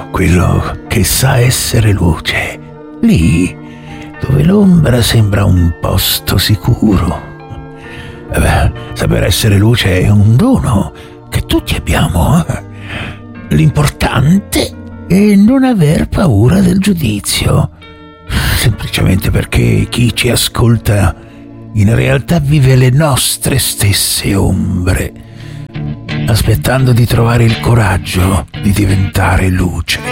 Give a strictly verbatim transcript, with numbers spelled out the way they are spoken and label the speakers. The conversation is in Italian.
Speaker 1: sono quello che sa essere luce, lì dove l'ombra sembra un posto sicuro. Eh beh, saper essere luce è un dono che tutti abbiamo. Eh? L'importante è non aver paura del giudizio, semplicemente perché chi ci ascolta in realtà vive le nostre stesse ombre, aspettando di trovare il coraggio di diventare luce.